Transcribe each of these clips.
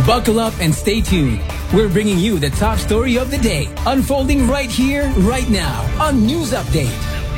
Buckle up and stay tuned. We're bringing you the top story of the day, unfolding right here, right now on News Update.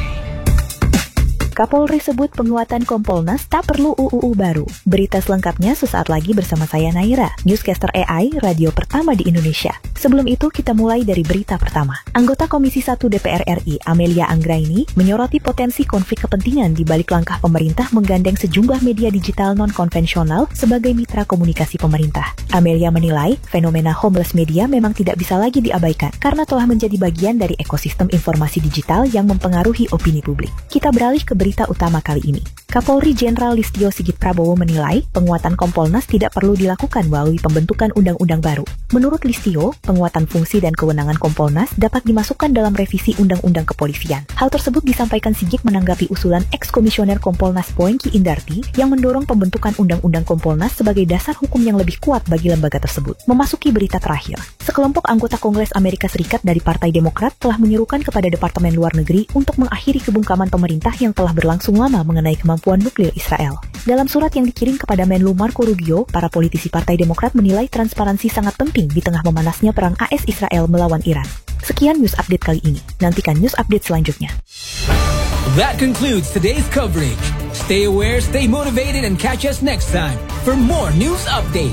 Kapolri sebut penguatan Kompolnas tak perlu UU baru. Berita selengkapnya sesaat lagi bersama saya Naira, newscaster AI radio pertama di Indonesia. Sebelum itu kita mulai dari berita pertama. Anggota Komisi 1 DPR RI, Amelia Anggraini, menyoroti potensi konflik kepentingan di balik langkah pemerintah menggandeng sejumlah media digital non-konvensional sebagai mitra komunikasi pemerintah. Amelia menilai, fenomena homeless media memang tidak bisa lagi diabaikan karena telah menjadi bagian dari ekosistem informasi digital yang mempengaruhi opini publik. Kita beralih ke berita utama kali ini. Kapolri Jenderal Listio Sigit Prabowo menilai penguatan Kompolnas tidak perlu dilakukan melalui pembentukan undang-undang baru. Menurut Listio, penguatan fungsi dan kewenangan Kompolnas dapat dimasukkan dalam revisi Undang-Undang Kepolisian. Hal tersebut disampaikan Sigit menanggapi usulan ex-komisioner Kompolnas Poengki Indarti yang mendorong pembentukan Undang-Undang Kompolnas sebagai dasar hukum yang lebih kuat bagi lembaga tersebut. Memasuki berita terakhir, sekelompok anggota Kongres Amerika Serikat dari Partai Demokrat telah menyerukan kepada Departemen Luar Negeri untuk mengakhiri kebungkaman pemerintah yang telah berlangsung lama mengenai kemampuan nuklir Israel. Dalam surat yang dikirim kepada Menlu Marco Rubio, para politisi Partai Demokrat menilai transparansi sangat penting di tengah memanasnya perang AS Israel melawan Iran. Sekian news update kali ini. Nantikan news update selanjutnya. That concludes today's coverage. Stay aware, stay motivated, and catch us next time for more news update.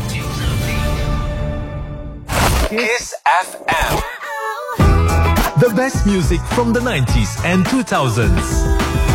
Kiss FM. The best music from the 90s and 2000s.